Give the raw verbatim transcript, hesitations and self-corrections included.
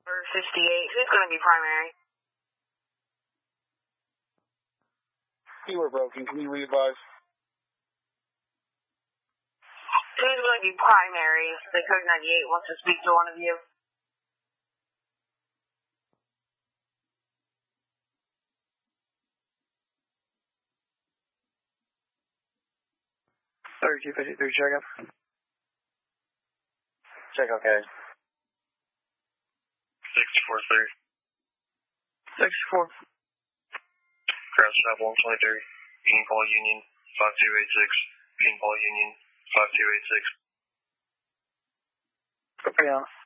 Or fifty-eight. Who's going to be primary? You were broken. Can you re-advise? Who's going to be primary? The Code ninety-eight wants to speak to one of you. thirty-two fifty-three, check up. Check, okay. sixty-four three. sixty-four. Crowd stop one twenty-three. Beanpole Union five two eight six. Beanpole Union five two eight six. Okay, on.